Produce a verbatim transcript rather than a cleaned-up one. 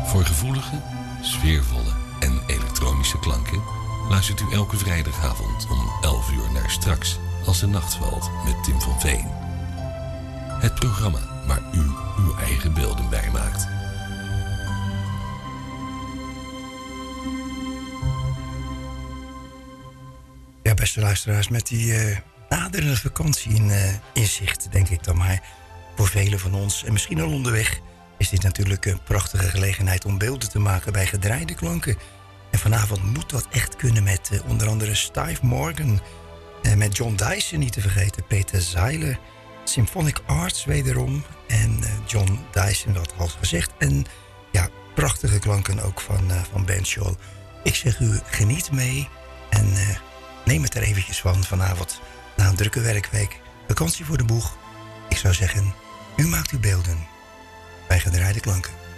Voor gevoelige, sfeervolle en elektronische klanken luistert u elke vrijdagavond om elf uur naar Straks als de nacht valt met Tim van Veen. Het programma waar u uw eigen beelden bij maakt. Ja, beste luisteraars, met die uh, naderende vakantie in, uh, in zicht, denk ik dan maar. Voor velen van ons, en misschien al onderweg, is dit natuurlijk een prachtige gelegenheid om beelden te maken bij gedraaide klanken. En vanavond moet dat echt kunnen met uh, onder andere Steve Morgan, uh, met John Dyson niet te vergeten, Peter Zeiler, Symphonic Arts wederom en uh, John Dyson, wat al gezegd. En ja, prachtige klanken ook van, uh, van Ben Scholl. Ik zeg u, geniet mee en uh, neem het er eventjes van vanavond na een drukke werkweek. Vakantie voor de boeg. Ik zou zeggen, u maakt uw beelden bij gedraaide klanken.